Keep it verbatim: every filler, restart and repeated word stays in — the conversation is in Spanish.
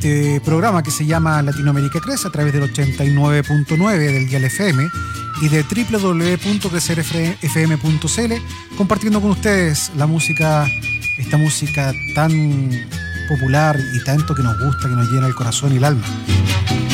este programa que se llama Latinoamérica Crece a través del ochenta y nueve punto nueve del Dial F M y de doble u doble u doble u punto crecer f m punto c l, compartiendo con ustedes la música, esta música tan popular y tanto que nos gusta, que nos llena el corazón y el alma.